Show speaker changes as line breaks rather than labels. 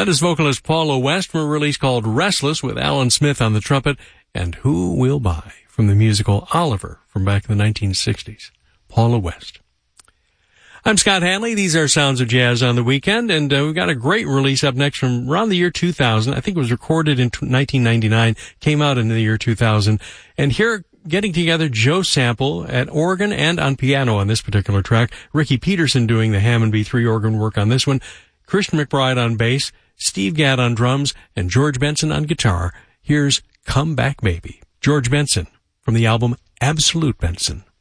That is vocalist Paula West from a release called Restless with Alan Smith on the trumpet, and Who Will Buy from the musical Oliver from back in the 1960s. Paula West. I'm Scott Hanley. These are Sounds of Jazz on the Weekend, and we've got a great release up next from around the year 2000. I think it was recorded in 1999, came out in the year 2000. And here, getting together Joe Sample at organ and on piano on this particular track, Ricky Peterson doing the Hammond B3 organ work on this one, Christian McBride on bass, Steve Gadd on drums, and George Benson on guitar. Here's Come Back Baby. George Benson from the album Absolute Benson.